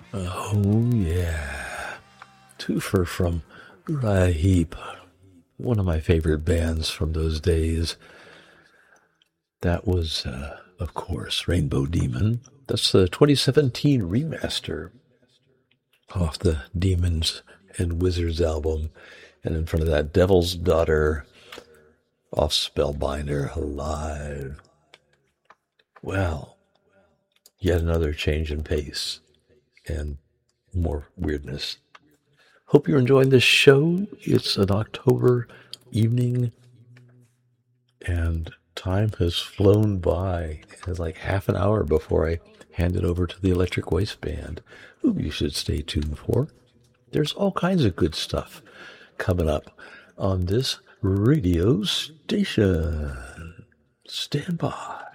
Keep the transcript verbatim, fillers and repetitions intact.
Oh, yeah. Twofer from Uriah Heep, one of my favorite bands from those days. That was, uh, of course, Rainbow Demon. That's the twenty seventeen remaster off the Demons and Wizards album. And in front of that, Devil's Daughter off Spellbinder Alive. Well, yet another change in pace and more weirdness. Hope you're enjoying this show. It's an October evening, and time has flown by. It's like half an hour before I hand it over to the Electric Waistband, who you should stay tuned for. There's all kinds of good stuff coming up on this radio station. Stand by.